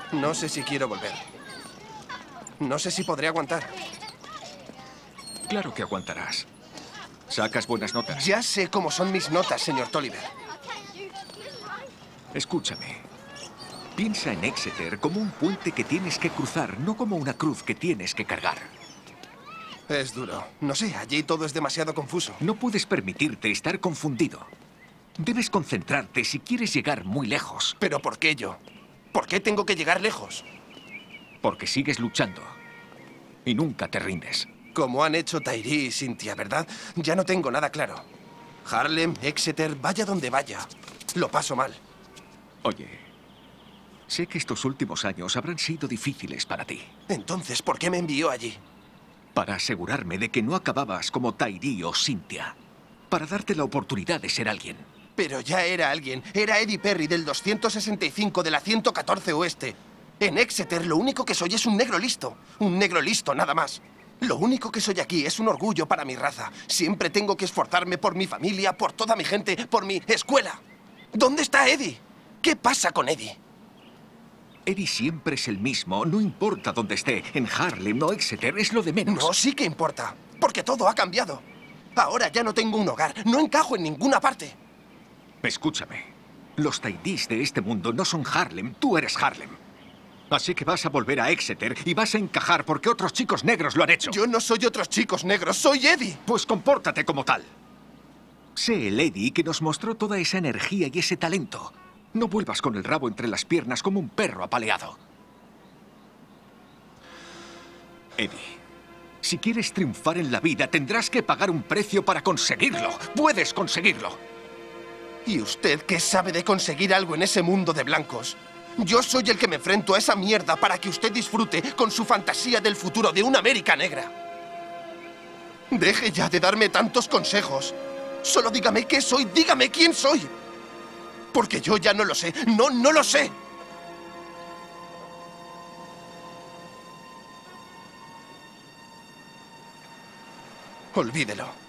No sé si quiero volver. No sé si podré aguantar. Claro que aguantarás. Sacas buenas notas. Ya sé cómo son mis notas, señor Tolliver. Escúchame. Piensa en Exeter como un puente que tienes que cruzar, no como una cruz que tienes que cargar. Es duro. No sé, allí todo es demasiado confuso. No puedes permitirte estar confundido. Debes concentrarte si quieres llegar muy lejos. ¿Pero por qué yo? ¿Por qué tengo que llegar lejos? Porque sigues luchando. Y nunca te rindes. Como han hecho Tyree y Cynthia, ¿verdad? Ya no tengo nada claro. Harlem, Exeter, vaya donde vaya. Lo paso mal. Oye, sé que estos últimos años habrán sido difíciles para ti. Entonces, ¿por qué me envió allí? Para asegurarme de que no acababas como Tyree o Cynthia. Para darte la oportunidad de ser alguien. Pero ya era alguien. Era Eddie Perry del 265 de la 114 Oeste. En Exeter lo único que soy es un negro listo. Un negro listo, nada más. Lo único que soy aquí es un orgullo para mi raza. Siempre tengo que esforzarme por mi familia, por toda mi gente, por mi escuela. ¿Dónde está Eddie? ¿Qué pasa con Eddie? Eddie siempre es el mismo, no importa dónde esté. En Harlem o Exeter es lo de menos. No, sí que importa. Porque todo ha cambiado. Ahora ya no tengo un hogar. No encajo en ninguna parte. Escúchame. Los Tyrees de este mundo no son Harlem. Tú eres Harlem. Así que vas a volver a Exeter y vas a encajar porque otros chicos negros lo han hecho. Yo no soy otros chicos negros. Soy Eddie. Pues compórtate como tal. Sé el Eddie que nos mostró toda esa energía y ese talento. No vuelvas con el rabo entre las piernas como un perro apaleado. Eddie, si quieres triunfar en la vida, tendrás que pagar un precio para conseguirlo. ¡Puedes conseguirlo! ¿Y usted qué sabe de conseguir algo en ese mundo de blancos? Yo soy el que me enfrento a esa mierda para que usted disfrute con su fantasía del futuro de una América negra. Deje ya de darme tantos consejos. Solo dígame qué soy, dígame quién soy. Porque yo ya no lo sé. No lo sé. Olvídelo.